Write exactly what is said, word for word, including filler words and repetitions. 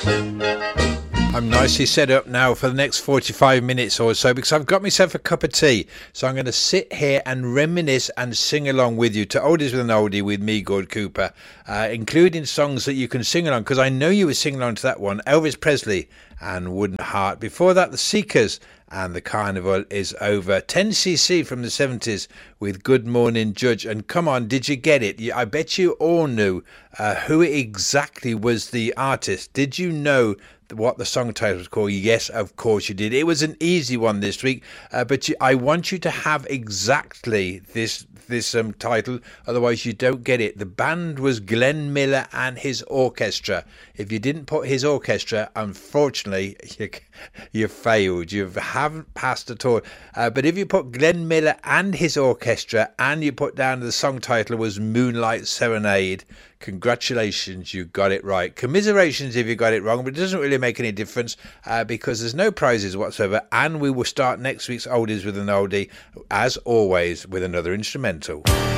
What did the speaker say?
I'm nicely set up now for the next forty-five minutes or so because I've got myself a cup of tea. So I'm going to sit here and reminisce and sing along with you to Oldies with an Oldie with me, Gord Cooper, uh, including songs that you can sing along, because I know you were singing along to that one, Elvis Presley and Wooden Heart. Before that, The Seekers and The Carnival Is Over. ten C C from the seventies with Good Morning Judge. And come on, did you get it? I bet you all knew uh, who exactly was the artist. Did you know what the song title was called? Yes, of course you did. It was an easy one this week, uh, but you, I want you to have exactly this this um, title, otherwise you don't get it. The band was Glenn Miller and his orchestra. If you didn't put his orchestra, unfortunately, you, you failed. You haven't passed at all. Uh, but if you put Glenn Miller and his orchestra, and you put down the song title was Moonlight Serenade, congratulations, you got it right. Commiserations if you got it wrong, but it doesn't really make any difference uh, because there's no prizes whatsoever. And we will start next week's Oldies with an Oldie, as always, with another instrumental.